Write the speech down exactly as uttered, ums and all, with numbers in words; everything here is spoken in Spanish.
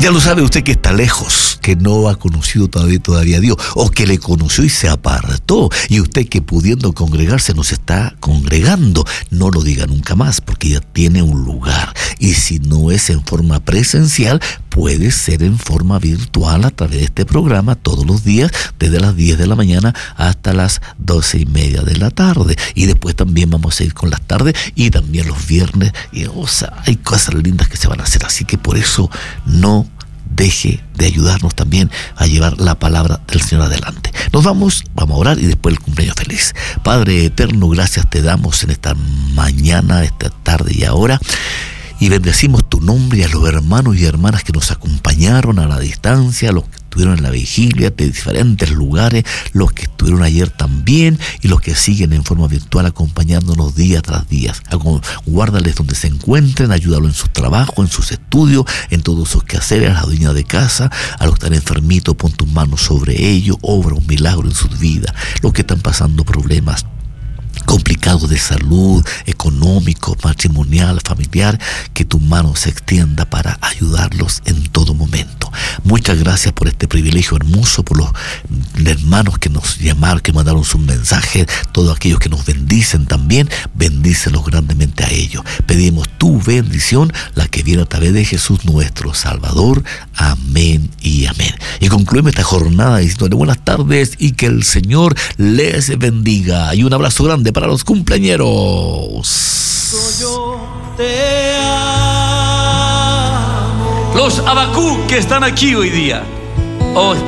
Ya lo sabe usted que está lejos, que no ha conocido todavía, todavía a Dios, o que le conoció y se apartó, y usted que pudiendo congregarse no se está congregando. No lo diga nunca más, porque ya tiene un lugar. Y si no es en forma presencial, puede ser en forma virtual a través de este programa todos los días, desde las diez de la mañana hasta las doce y media de la tarde. Y después también vamos a ir con las tardes y también los viernes. Y, o sea, hay cosas lindas que se van a hacer. Así que por eso no deje de ayudarnos también a llevar la palabra del Señor adelante. Nos vamos, vamos a orar y después el cumpleaños feliz. Padre eterno, gracias te damos en esta mañana, esta tarde y ahora. Y bendecimos tu nombre y a los hermanos y hermanas que nos acompañaron a la distancia, los que estuvieron en la vigilia de diferentes lugares, los que estuvieron ayer también y los que siguen en forma virtual acompañándonos día tras día. Guárdales donde se encuentren, ayúdalos en sus trabajos, en sus estudios, en todos sus quehaceres, a la dueña de casa, a los que están enfermitos, pon tus manos sobre ellos, obra un milagro en sus vidas, los que están pasando problemas complicados de salud, económico, matrimonial, familiar, que tu mano se extienda para ayudarlos en todo momento. Muchas gracias por este privilegio hermoso, por los hermanos que nos llamaron, que mandaron sus mensajes, todos aquellos que nos bendicen también, bendícelos grandemente a ellos. Pedimos tu bendición, la que viene a través de Jesús nuestro Salvador. Amén y amén. Y concluimos esta jornada diciéndole buenas tardes y que el Señor les bendiga. Y un abrazo grande para los cumpleañeros. Yo te amo. Los Abacú que están aquí hoy día. Oh,